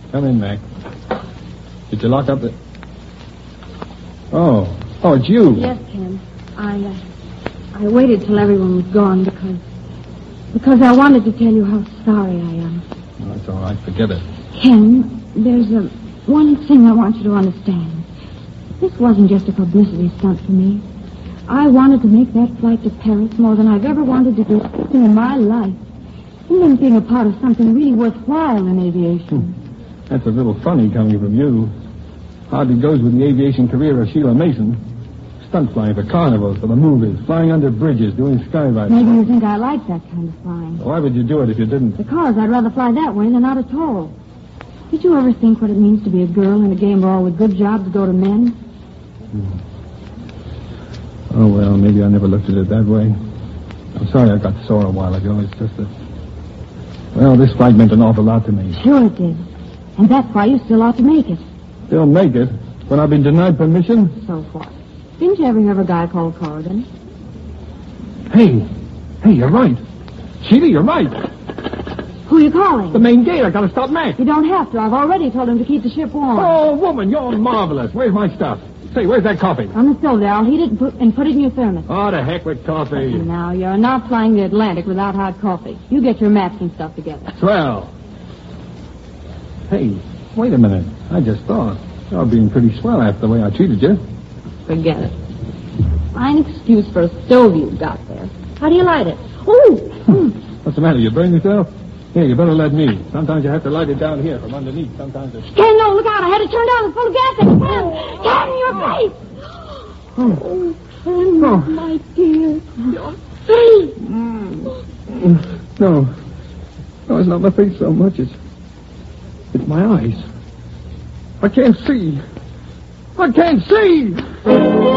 Come in, Mac. Did you lock up the... Oh, it's you. Yes, Ken. I waited till everyone was gone because I wanted to tell you how sorry I am. Oh, that's all right. Forget it. Ken, there's one thing I want you to understand. This wasn't just a publicity stunt for me. I wanted to make that flight to Paris more than I've ever wanted to do anything in my life. It meant being a part of something really worthwhile in aviation. That's a little funny coming from you. Hardly goes with the aviation career of Sheila Mason. Stunt flying for carnivals, for the movies, flying under bridges, doing skydiving. Maybe you think I like that kind of flying. Why would you do it if you didn't? Because I'd rather fly that way than not at all. Did you ever think what it means to be a girl in a game where all the good jobs go to men? Oh, well, maybe I never looked at it that way. I'm sorry I got sore a while ago. It's just that... Well, this flight meant an awful lot to me. Sure it did. And that's why you still ought to make it. Still make it? When I've been denied permission? So what? Didn't you ever hear of a guy called Corrigan? Hey, you're right. Sheila, you're right. Who are you calling? The main gate. I gotta stop Mac. You don't have to. I've already told him to keep the ship warm. Oh, woman, you're marvelous. Where's my stuff? Say, where's that coffee? On the stove there. I'll heat it and put it in your thermos. Oh, to heck with coffee. Now, you're not flying the Atlantic without hot coffee. You get your maps and stuff together. Swell. Hey, wait a minute. I just thought. You're being pretty swell after the way I treated you. Forget it. Fine excuse for a stove you've got there. How do you light it? Ooh! What's the matter? You burned yourself? Here, you better let me. Sometimes you have to light it down here from underneath. Sometimes it's... Ken, no, look out. I had it turned down. It's full of gas. Ken, your face! Oh, Ken, my dear. Your face! No, it's not my face so much. It's my eyes. I can't see.